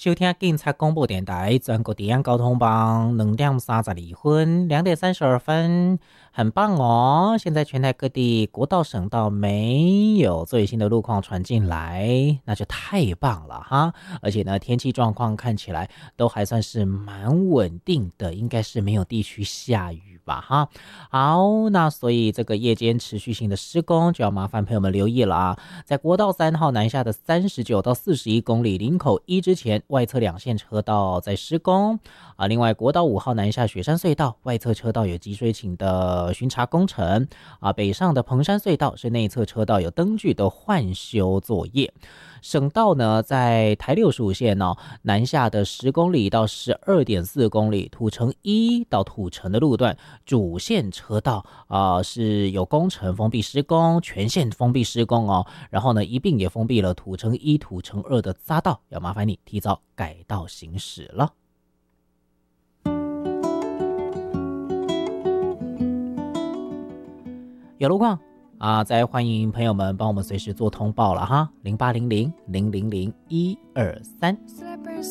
收听警察广播电台全国治安交通帮2:32，2:32，很棒哦！现在全台各地国道、省道没有最新的路况传进来，那就太棒了哈！而且呢，天气状况看起来都还算是蛮稳定的，应该是没有地区下雨吧哈。好，那所以这个夜间持续性的施工就要麻烦朋友们留意了啊！在国道3号南下的39到41公里林口一之前，外侧2线车道在施工啊。另外，国道5号南下雪山隧道外侧车道有集水井的巡查工程啊。北上的彭山隧道是内侧车道有灯具的换修作业。省道呢，在台65线南下的10公里到12.4公里，土城1到土城的路段主线车道是有工程封闭施工，全线封闭施工哦。然后呢，一并也封闭了土城1、土城2的匝道，要麻烦你提早改道行驶了。有路况再欢迎朋友们帮我们随时做通报了哈，0800-000-123。